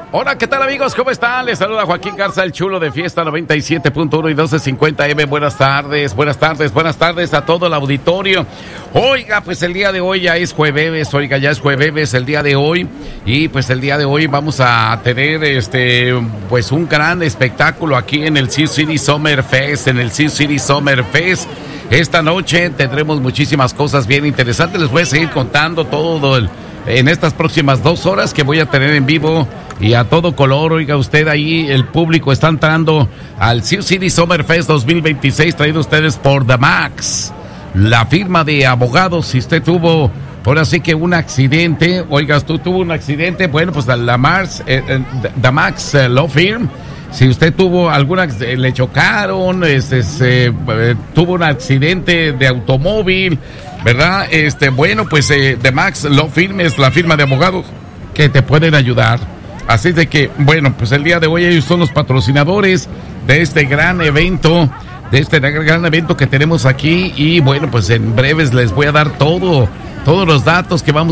Hola, ¿qué tal amigos? ¿Cómo están? Les saluda Joaquín Garza, el chulo de Fiesta 97.1 y 1250M. Buenas tardes a todo el auditorio. Oiga, pues el día de hoy ya es jueves, el día de hoy. Y pues el día de hoy vamos a tener pues un gran espectáculo aquí en el Sioux City Summer Fest, Esta noche tendremos muchísimas cosas bien interesantes. Les voy a seguir contando todo en estas próximas 2 horas que voy a tener en vivo y a todo color. Oiga usted, ahí el público está entrando al Sioux City Summer Fest 2026, traído ustedes por The Max, la firma de abogados. Si usted tuvo ahora sí que un accidente, oiga, tú tuvo un accidente, bueno, pues The Max Law Firm. Si usted tuvo le chocaron, tuvo un accidente de automóvil, ¿verdad? Bueno, pues The Max Law Firm es la firma de abogados que te pueden ayudar. Así de que, bueno, pues el día de hoy ellos son los patrocinadores de este gran evento, que tenemos aquí. Y bueno, pues en breves les voy a dar todos los datos que vamos